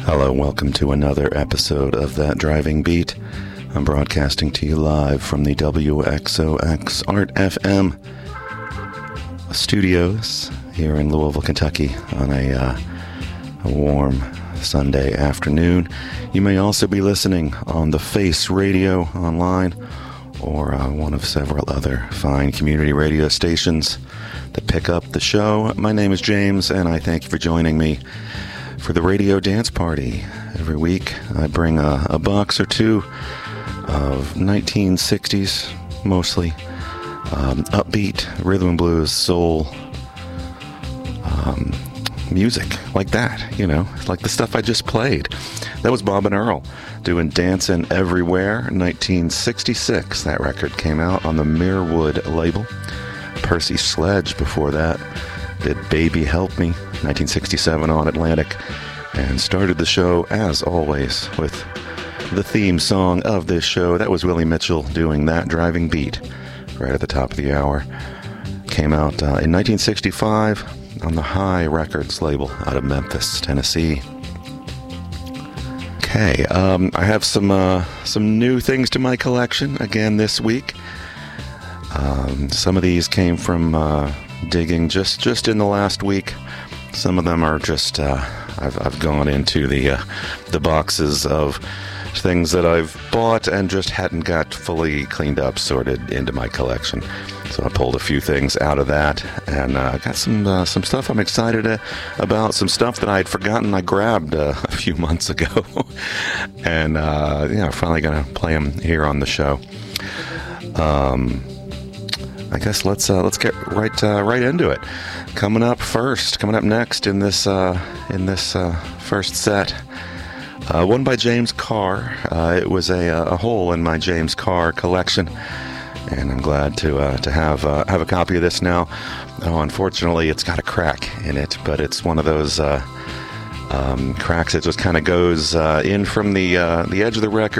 Hello, welcome to another episode of That Driving Beat. I'm broadcasting to you live from the WXOX Art FM studios here in Louisville, Kentucky on a warm Sunday afternoon. You may also be listening on the Face Radio online or one of several other fine community radio stations that pick up the show. My name is James, and I thank you for joining me for the Radio Dance Party. Every week I bring a box or two of 1960s, mostly upbeat rhythm and blues, soul music like that, you know, like the stuff I just played. That was Bob and Earl doing Dancin' Everywhere, 1966. That record came out on the Mirwood label. Percy Sledge before that did Baby Help Me, 1967 on Atlantic, and started the show, as always, with the theme song of this show. That was Willie Mitchell doing That Driving Beat right at the top of the hour. Came out in 1965 on the High Records label out of Memphis, Tennessee. Okay, I have some new things to my collection again this week. Some of these came from digging just in the last week. Some of them are just I've gone into the boxes of things that I've bought and just hadn't got fully cleaned up, sorted into my collection. So I pulled a few things out of that, and I got some stuff I'm excited about, some stuff that I had forgotten I grabbed a few months ago, and I'm finally gonna play them here on the show. I guess let's get right into it. Coming up next in this first set, one by James Carr. It was a hole in my James Carr collection, and I'm glad to have a copy of this now. Oh, unfortunately, it's got a crack in it, but it's one of those cracks that just kind of goes in from the edge of the record